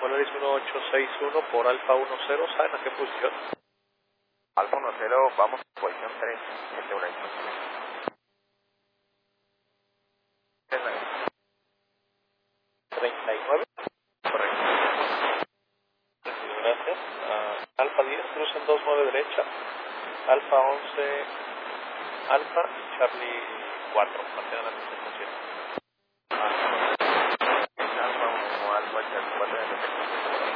Polaris 1861 por Alfa 10, ¿saben a qué posición? Alfa 10, vamos a posición 3, 39. correcto. Gracias. Alfa 10, crucen 29 derecha. Alfa 11, Alfa y Charlie 4, mantengan la misma posición.